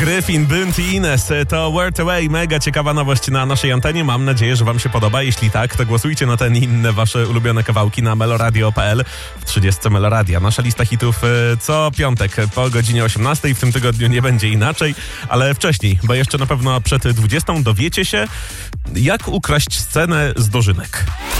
Gryfin, Bunt i Ines to World Away. Mega ciekawa nowość na naszej antenie. Mam nadzieję, że wam się podoba. Jeśli tak, to głosujcie na ten i inne wasze ulubione kawałki na meloradio.pl w 30 Meloradia. Nasza lista hitów co piątek po godzinie 18. W tym tygodniu nie będzie inaczej, ale wcześniej, bo jeszcze na pewno przed 20 dowiecie się, jak ukraść scenę z dożynek.